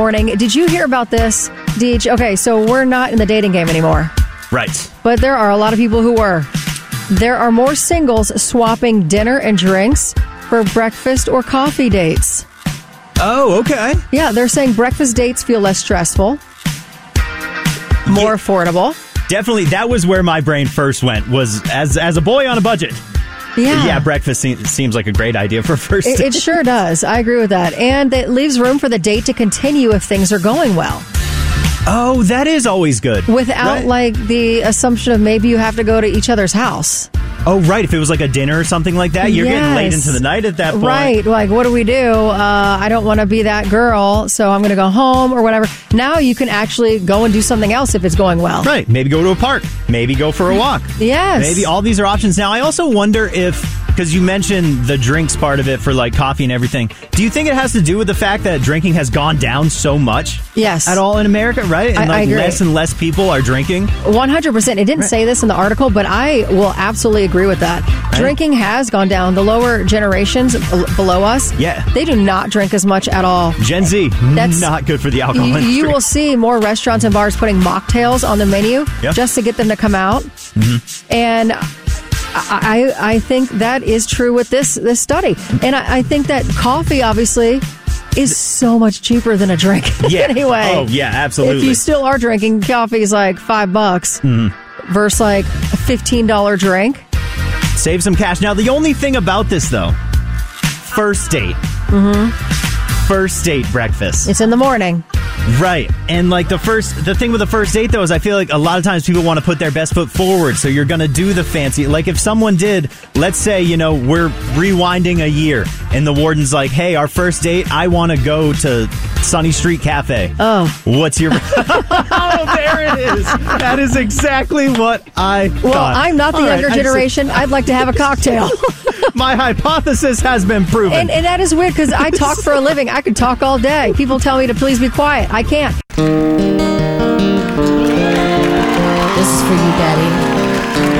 Morning. Did you hear about this, Deej? Okay, so we're not in the dating game anymore. Right. But there are a lot of people who were. There are more singles swapping dinner and drinks for breakfast or coffee dates. Oh, okay. Yeah, they're saying breakfast dates feel less stressful, more affordable. Definitely, that was where my brain first went, was as a boy on a budget. Yeah, breakfast seems like a great idea for a first date. It sure does. I agree with that. And it leaves room for the date to continue if things are going well. Oh, that is always good. Without, like, the assumption of maybe you have to go to each other's house. Oh, right. If it was like a dinner or something like that, you're getting late into the night at that point. Right. Like, what do we do? I don't want to be that girl, so I'm going to go home or whatever. Now you can actually go and do something else if it's going well. Right. Maybe go to a park. Maybe go for a walk. Yes. Maybe all these are options. Now, I also wonder if, because you mentioned the drinks part of it for like coffee and everything, do you think it has to do with the fact that drinking has gone down so much? Yes. At all in America, right? And I agree. Less and less people are drinking? 100%. It didn't say this in the article, but I will absolutely agree with that. Right. Drinking has gone down. The lower generations below us, they do not drink as much at all. Gen Z, that's not good for the alcohol industry. You will see more restaurants and bars putting mocktails on the menu just to get them to come out. Mm-hmm. And I think that is true with this study. And I think that coffee, obviously, is so much cheaper than a drink. Yeah. Anyway. Oh, yeah, absolutely. If you still are drinking, coffee is like $5 versus like a $15 drink. Save some cash. Now, the only thing about this, though, first date. First date breakfast. It's in the morning. Right. And like the thing with the first date, though, is I feel like a lot of times people want to put their best foot forward. So you're going to do the fancy. Like if someone did, let's say, we're rewinding a year and the warden's like, hey, our first date, I want to go to Sunny Street Cafe. Oh. What's your... Oh, there it is. That is exactly what I thought. Well, I'm not the younger generation. I'd like to have a cocktail. My hypothesis has been proven. And that is weird because I talk for a living. I could talk all day. People tell me to please be quiet. I can't. This is for you, Daddy.